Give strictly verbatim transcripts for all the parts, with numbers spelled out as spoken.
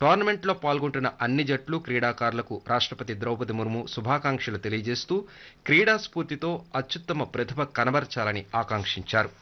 టోర్నమెంట్లో పాల్గొంటున్న అన్ని జట్లు క్రీడాకారులకు రాష్ట్రపతి ద్రౌపది ముర్ము శుభాకాంక్షలు తెలియజేస్తూ క్రీడా స్ఫూర్తితో అత్యుత్తమ ప్రతిభ కనబర్చాలని ఆకాంక్షించారు.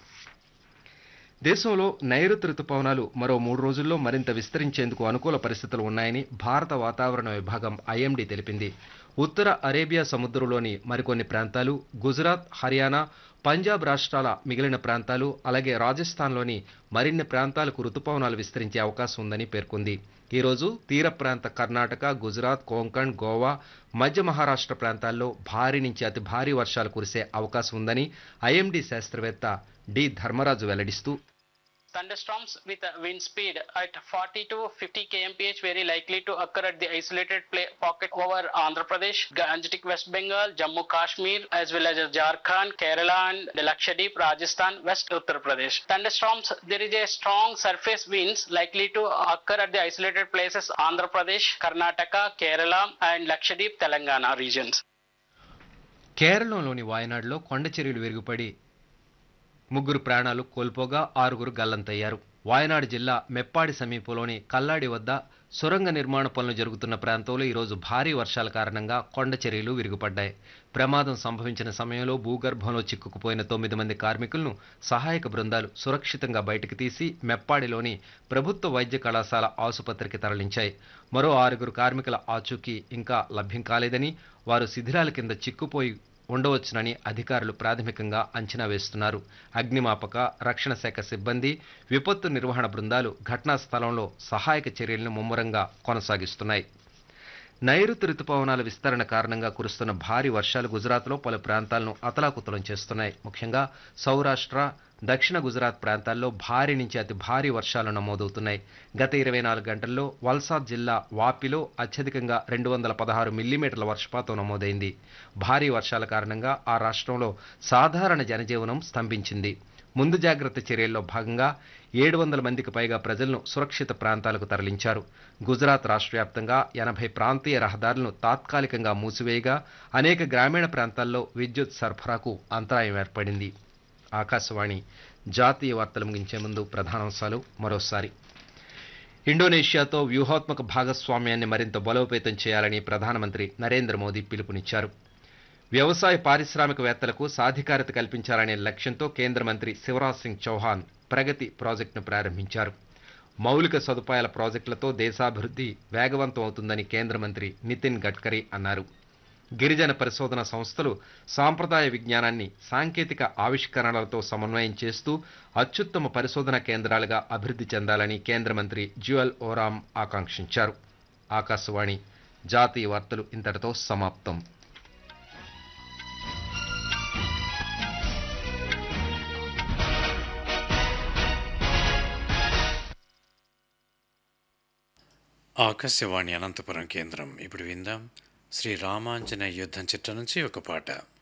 దేశంలో నైరుతి రుతుపవనాలు మరో మూడు రోజుల్లో మరింత విస్తరించేందుకు అనుకూల పరిస్థితులు ఉన్నాయని భారత వాతావరణ విభాగం ఐఎండీ తెలిపింది. ఉత్తర అరేబియా సముద్రంలోని మరికొన్ని ప్రాంతాలు, గుజరాత్, హర్యానా, పంజాబ్ రాష్ట్రాల మిగిలిన ప్రాంతాలు, అలాగే రాజస్థాన్లోని మరిన్ని ప్రాంతాలకు రుతుపవనాలు విస్తరించే అవకాశం ఉందని పేర్కొంది. ఈ రోజు తీర ప్రాంత కర్ణాటక, గుజరాత్, కోంకణ్, గోవా, మధ్య మహారాష్ట్ర ప్రాంతాల్లో భారీ నుంచి అతి భారీ వర్షాలు కురిసే అవకాశం ఉందని ఐఎండీ శాస్త్రవేత్త D Dharmaraju వెల్లడిస్తూ, Thunderstorms with a wind speed at forty to fifty kilometers per hour very likely to occur at the isolated play- pocket over Andhra Pradesh, Gangetic West Bengal, Jammu Kashmir, as well as Jharkhand, Kerala and Lakshadweep, Rajasthan, West Uttar Pradesh. Thunderstorms, there is a strong surface winds likely to occur at the isolated places Andhra Pradesh, Karnataka, Kerala and Lakshadweep, Telangana regions. కేరళలోని వాయనాడులో కొండ చర్యలు విరుగుపడి ముగ్గురు ప్రాణాలు కోల్పోగా ఆరుగురు గల్లంతయ్యారు. వాయనాడు జిల్లా మెప్పాడి సమీపంలోని కల్లాడి వద్ద సొరంగ నిర్మాణ పనులు జరుగుతున్న ప్రాంతంలో ఈరోజు భారీ వర్షాల కారణంగా కొండ చర్యలు విరుగుపడ్డాయి. ప్రమాదం సంభవించిన సమయంలో భూగర్భంలో చిక్కుకుపోయిన తొమ్మిది మంది కార్మికులను సహాయక బృందాలు సురక్షితంగా బయటకు తీసి మెప్పాడిలోని ప్రభుత్వ వైద్య కళాశాల ఆసుపత్రికి తరలించాయి. మరో ఆరుగురు కార్మికుల ఆచూకీ ఇంకా లభ్యం కాలేదని, వారు శిథిలాల కింద చిక్కుపోయి ఉండవచ్చునని అధికారులు ప్రాథమికంగా అంచనా వేస్తున్నారు. అగ్నిమాపక, రక్షణ శాఖ సిబ్బంది, విపత్తు నిర్వహణ బృందాలు ఘటనా స్థలంలో సహాయక చర్యలను ముమ్మరంగా కొనసాగిస్తున్నాయి. నైరుతి రుతుపవనాల విస్తరణ కారణంగా కురుస్తున్న భారీ వర్షాలు గుజరాత్లో పలు ప్రాంతాలను అతలాకుతలం చేస్తున్నాయి. ముఖ్యంగా సౌరాష్ట్ర, దక్షిణ గుజరాత్ ప్రాంతాల్లో భారీ నుంచి అతి భారీ వర్షాలు నమోదవుతున్నాయి. గత ఇరవై నాలుగు గంటల్లో వల్సాద్ జిల్లా వాపిలో అత్యధికంగా రెండు వందల పదహారు మిల్లీమీటర్ల వర్షపాతం నమోదైంది. భారీ వర్షాల కారణంగా ఆ రాష్ట్రంలో సాధారణ జనజీవనం స్తంభించింది. ముందు జాగ్రత్త చర్యల్లో భాగంగా ఏడు వందల మందికి పైగా ప్రజలను సురక్షిత ప్రాంతాలకు తరలించారు. గుజరాత్ రాష్ట్ర వ్యాప్తంగా ఎనభై ప్రాంతీయ రహదారులను తాత్కాలికంగా మూసివేయగా అనేక గ్రామీణ ప్రాంతాల్లో విద్యుత్ సరఫరాకు అంతరాయం ఏర్పడింది. ఆకాశవాణి జాతీయ వార్తలు ముగించే ముందు ప్రధానాంశాలు మరోసారి. ఇండోనేషియాతో వ్యూహాత్మక భాగస్వామ్యాన్ని మరింత బలోపేతం చేయాలని ప్రధానమంత్రి నరేంద్ర మోదీ పిలుపునిచ్చారు. వ్యవసాయ పారిశ్రామికవేత్తలకు సాధికారత కల్పించాలనే లక్ష్యంతో కేంద్ర మంత్రి శివరాజ్ సింగ్ చౌహాన్ ప్రగతి ప్రాజెక్టును ప్రారంభించారు. మౌలిక సదుపాయాల ప్రాజెక్టులతో దేశాభివృద్ధి వేగవంతం అవుతుందని కేంద్ర మంత్రి నితిన్ గడ్కరీ అన్నారు. గిరిజన పరిశోధన సంస్థలు సాంప్రదాయ విజ్ఞానాన్ని సాంకేతిక ఆవిష్కరణలతో సమన్వయం చేస్తూ అత్యుత్తమ పరిశోధన కేంద్రాలుగా అభివృద్ధి చెందాలని కేంద్ర మంత్రి జ్యువల్ ఓరాం ఆకాంక్షించారు. ఆకాశవాణి జాతీయ వార్తలు ఇంతటితో సమాప్తం. ఆకాశవాణి అనంతపురం కేంద్రం. ఇప్పుడు విందాం శ్రీ రామాంజనేయ యుద్ధం చిత్రం నుంచి ఒక పాట.